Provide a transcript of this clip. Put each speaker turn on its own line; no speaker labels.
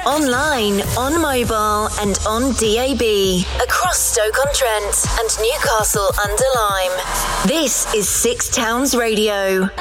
Online, on mobile and on DAB. Across Stoke-on-Trent and Newcastle under Lyme. This is Six Towns Radio.